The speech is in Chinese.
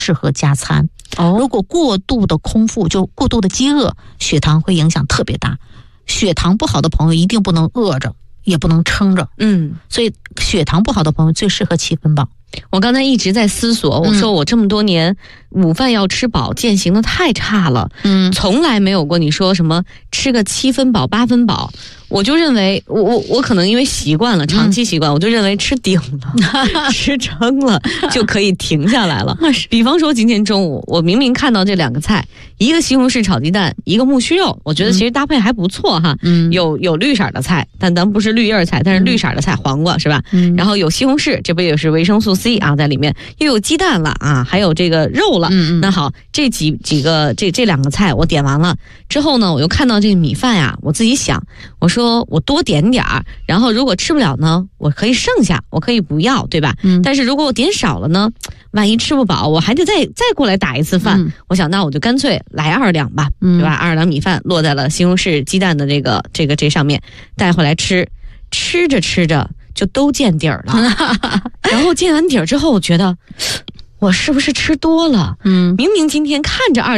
适合加餐。如果过度的空腹，就过度的饥饿，血糖会影响特别大。血糖不好的朋友一定不能饿着，也不能撑着。所以血糖不好的朋友最适合7分饱。 我刚才一直在思索，我说我这么多年午饭要吃饱，践行的太差了。从来没有过你说什么吃个7分饱、8分饱。我就认为我可能因为习惯了，长期习惯，我就认为吃顶了，吃撑了就可以停下来了。比方说今天中午，我明明看到这2个菜，一个西红柿炒鸡蛋，一个木须肉，我觉得其实搭配还不错哈。有绿色的菜，但咱不是绿叶菜，但是绿色的菜，黄瓜是吧？然后有西红柿，这不也是维生素 C 啊在里面，又有鸡蛋了啊，还有这个肉了。那好，这几个这2个菜我点完了之后呢，我又看到这个米饭呀，我自己想，我说我多点点儿，然后如果吃不了呢，我可以剩下，我可以不要，对吧？但是如果我点少了呢，万一吃不饱，我还得再过来打一次饭。我想那我就干脆来2两吧，对吧？2两米饭落在了西红柿鸡蛋的这上面，带回来吃着就都见底儿了。然后见完底儿之后，我觉得我是不是吃多了？明明今天看着